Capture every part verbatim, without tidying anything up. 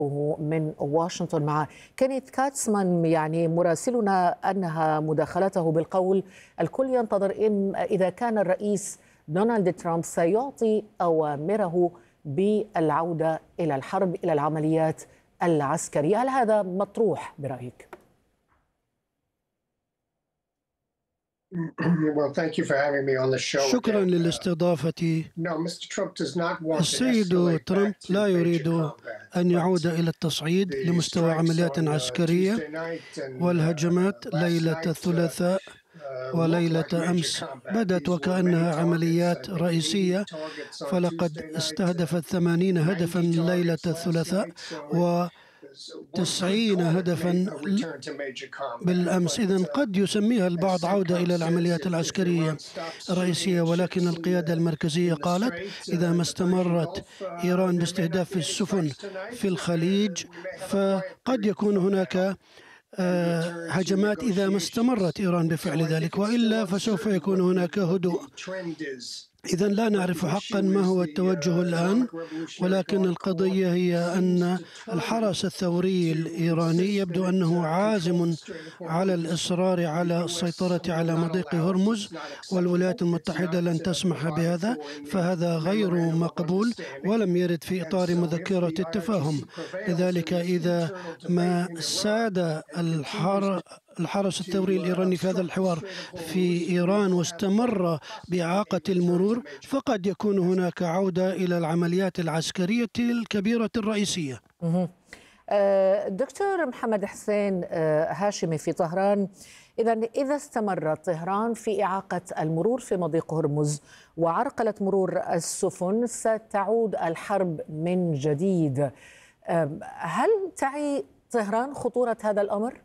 من واشنطن مع كينيث كاتسمان يعني مراسلنا أنها مداخلته بالقول الكل ينتظر إن إذا كان الرئيس دونالد ترامب سيعطي أوامره بالعودة إلى الحرب إلى العمليات العسكرية. هل هذا مطروح برأيك؟ شكرا للاستضافتي. السيد ترامب لا يريد أن يعود إلى التصعيد لمستوى عمليات عسكرية، والهجمات ليلة الثلاثاء وليلة أمس بدت وكأنها عمليات رئيسية، فلقد استهدفت ثمانين هدفا ليلة الثلاثاء و تسعين هدفا بالأمس. إذن قد يسميها البعض عودة إلى العمليات العسكرية الرئيسية، ولكن القيادة المركزية قالت إذا ما استمرت إيران باستهداف السفن في الخليج فقد يكون هناك هجمات إذا ما استمرت إيران بفعل ذلك، وإلا فسوف يكون هناك هدوء. إذن لا نعرف حقا ما هو التوجه الآن، ولكن القضية هي أن الحرس الثوري الإيراني يبدو أنه عازم على الإصرار على السيطرة على مضيق هرمز، والولايات المتحدة لن تسمح بهذا، فهذا غير مقبول ولم يرد في إطار مذكرة التفاهم. لذلك إذا ما ساد الحر الحرس الثوري الإيراني في هذا الحوار في إيران واستمر بإعاقة المرور، فقد يكون هناك عودة إلى العمليات العسكرية الكبيرة الرئيسية. دكتور محمد حسين هاشمي في طهران، إذا إذا استمرت طهران في إعاقة المرور في مضيق هرمز وعرقلت مرور السفن ستعود الحرب من جديد. هل تعي طهران خطورة هذا الأمر؟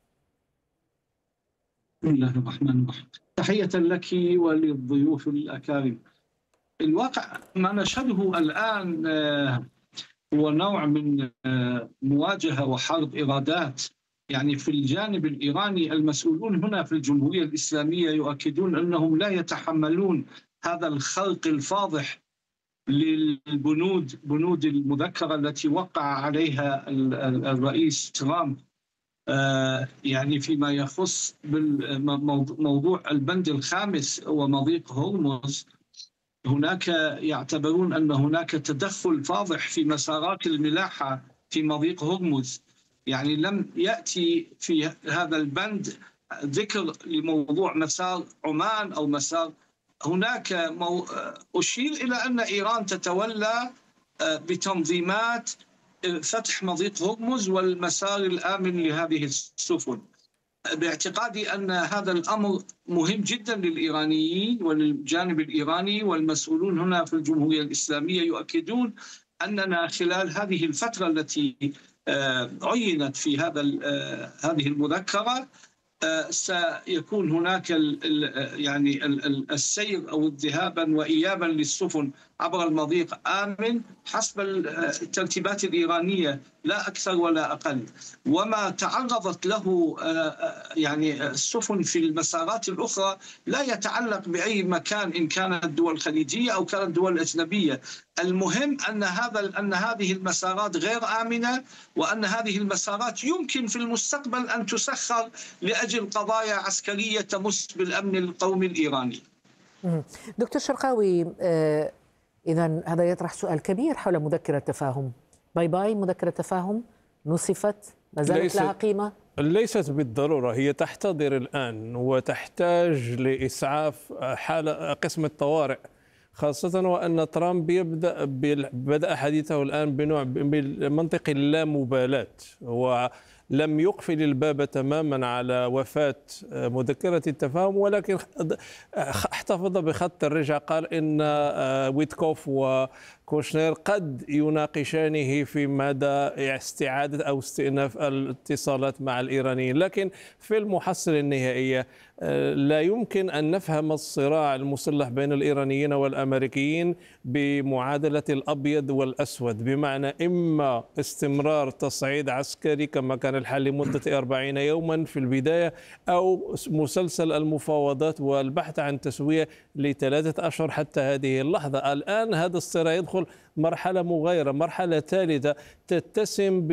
بسم الله الرحمن الرحيم. تحية لك وللضيوف الأكارم. الواقع ما نشهده الآن هو نوع من مواجهة وحرب إرادات. يعني في الجانب الإيراني المسؤولون هنا في الجمهورية الإسلامية يؤكدون أنهم لا يتحملون هذا الخرق الفاضح للبنود بنود المذكرة التي وقع عليها الرئيس ترامب، يعني فيما يخص موضوع البند الخامس ومضيق هرمز. هناك يعتبرون أن هناك تدخل فاضح في مسارات الملاحة في مضيق هرمز. يعني لم يأتي في هذا البند ذكر لموضوع مسار عمان أو مسار. هناك مو... أشير إلى أن إيران تتولى بتنظيمات فتح مضيق هرمز والمسار الآمن لهذه السفن. باعتقادي أن هذا الأمر مهم جدا للإيرانيين وللجانب الإيراني، والمسؤولون هنا في الجمهورية الإسلامية يؤكدون أننا خلال هذه الفترة التي عينت في هذا هذه المذكرة سيكون هناك يعني السير أو الذهابا وإيابا للسفن عبر المضيق آمن حسب الترتيبات الإيرانية لا أكثر ولا أقل. وما تعرضت له يعني السفن في المسارات الأخرى لا يتعلق بأي مكان، إن كانت دول خليجية أو كانت دول أجنبية. المهم أن هذا أن هذه المسارات غير آمنة، وأن هذه المسارات يمكن في المستقبل أن تسخر لأجل قضايا عسكرية تمس بالأمن القومي الإيراني. دكتور شرقاوي، إذن هذا يطرح سؤال كبير حول مذكرة تفاهم. باي باي مذكرة تفاهم نصفت، ما زالت لها قيمة؟ ليست بالضرورة، هي تحتضر الآن وتحتاج لإسعاف حالة قسم الطوارئ، خاصة وأن ترامب يبدأ بدأ حديثه الآن بنوع بمنطق اللامبالاة، ولم يقفل الباب تماما على وفاة مذكرة التفاهم، ولكن احتفظ بخط الرجع. قال إن ويتكوف وكوشنير قد يناقشانه في مدى استعادة أو استئناف الاتصالات مع الإيرانيين، لكن في المحصلة النهائية لا يمكن أن نفهم الصراع المسلح بين الإيرانيين والأمريكيين بمعادلة الأبيض والأسود، بمعنى إما استمرار تصعيد عسكري كما كان الحال لمدة أربعين يوما في البداية، أو مسلسل المفاوضات والبحث عن تسوية لثلاثة أشهر حتى هذه اللحظة. الآن هذا الصراع يدخل مرحلة مغايرة، مرحلة ثالثة تتسم